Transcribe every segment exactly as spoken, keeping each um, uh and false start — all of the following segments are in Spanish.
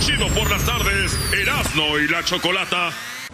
chido por las tardes, Erasmo y la Chocolata.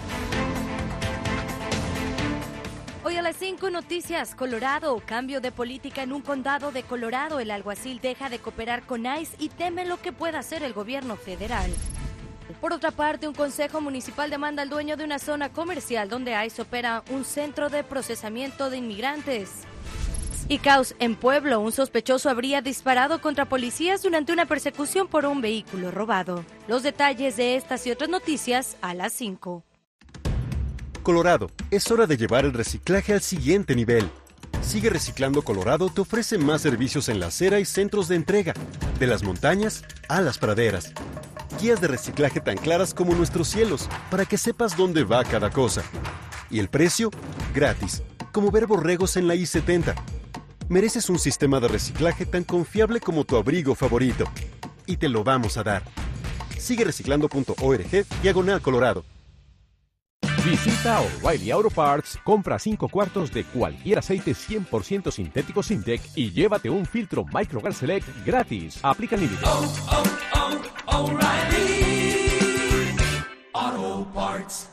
Hoy a las cinco noticias, Colorado, cambio de política en un condado de Colorado. El alguacil deja de cooperar con ICE y teme lo que pueda hacer el gobierno federal. Por otra parte, un consejo municipal demanda al dueño de una zona comercial donde ICE opera un centro de procesamiento de inmigrantes. Y caos en Pueblo, un sospechoso habría disparado contra policías durante una persecución por un vehículo robado. Los detalles de estas y otras noticias a las cinco. Colorado, es hora de llevar el reciclaje al siguiente nivel. Sigue Reciclando Colorado te ofrece más servicios en la acera y centros de entrega, de las montañas a las praderas. Guías de reciclaje tan claras como nuestros cielos, para que sepas dónde va cada cosa. Y el precio, gratis, como ver borregos en la I setenta. Mereces un sistema de reciclaje tan confiable como tu abrigo favorito. Y te lo vamos a dar. Sigue reciclando punto org, diagonal Colorado. Visita O'Reilly Auto Parts, compra cinco cuartos de cualquier aceite cien por ciento sintético Sintec y llévate un filtro Microgar Select gratis. Aplica límites. Oh, oh, oh, O'Reilly Auto Parts.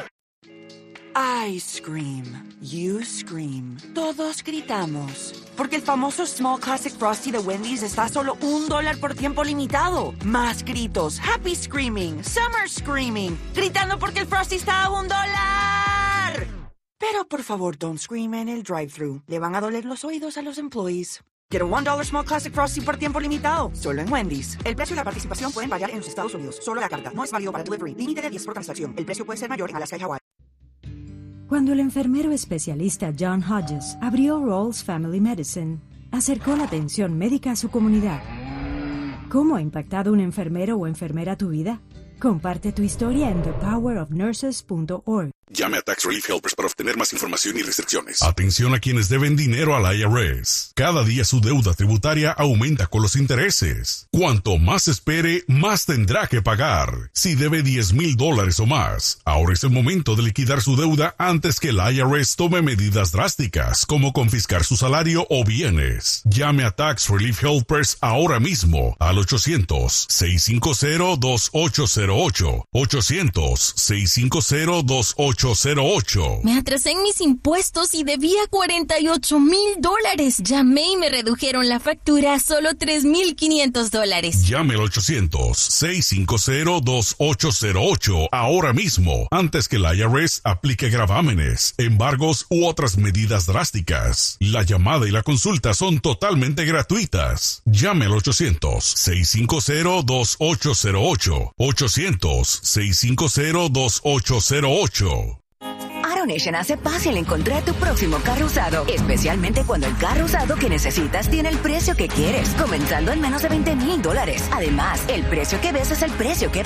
I scream, you scream, todos gritamos. Porque el famoso Small Classic Frosty de Wendy's está a solo un dólar por tiempo limitado. Más gritos, happy screaming, summer screaming, gritando porque el Frosty está a un dólar. Pero por favor, don't scream en el drive-thru. Le van a doler los oídos a los employees. Quiero un dólar Small Classic Frosty por tiempo limitado, solo en Wendy's. El precio y la participación pueden variar en los Estados Unidos. Solo la carta, no es válido para delivery. Límite de diez por transacción. El precio puede ser mayor en Alaska y Hawái. Cuando el enfermero especialista John Hodges abrió Rawls Family Medicine, acercó la atención médica a su comunidad. ¿Cómo ha impactado un enfermero o enfermera tu vida? Comparte tu historia en the power of nurses punto org. Llame a Tax Relief Helpers para obtener más información y restricciones. Atención a quienes deben dinero al I R S. Cada día su deuda tributaria aumenta con los intereses. Cuanto más espere, más tendrá que pagar. Si debe diez mil dólares o más, ahora es el momento de liquidar su deuda antes que el I R S tome medidas drásticas, como confiscar su salario o bienes. Llame a Tax Relief Helpers ahora mismo al ochocientos, seiscientos cincuenta, dos ocho cero ocho. ochocientos, seiscientos cincuenta, dos ocho cero ocho. Me atrasé en mis impuestos y debía cuarenta y ocho mil dólares. Llamé y me redujeron la factura a solo tres mil quinientos dólares. Llame al ochocientos, seiscientos cincuenta, dos ocho cero ocho ahora mismo, antes que la I R S aplique gravámenes, embargos u otras medidas drásticas. La llamada y la consulta son totalmente gratuitas. Llame al ochocientos, seiscientos cincuenta, dos ocho cero ocho. ochocientos, seiscientos cincuenta, dos ocho cero ocho. AutoNation hace fácil encontrar tu próximo carro usado, especialmente cuando el carro usado que necesitas tiene el precio que quieres, comenzando en menos de veinte mil dólares. Además, el precio que ves es el precio que